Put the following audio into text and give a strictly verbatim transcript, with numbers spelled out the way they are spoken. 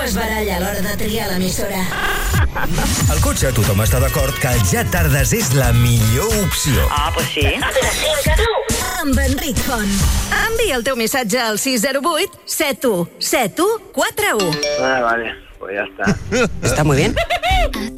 es baralla a l'hora de triar l'emissora. Al cotxe tothom està d'acord que el Ja Tardes és la millor opció. Ah, pues sí. De cinc a nou. Amb Enric Font. Envia el teu missatge al sis zero vuit set u set u quatre u. Ah, vale, pues ya está. Está muy bien.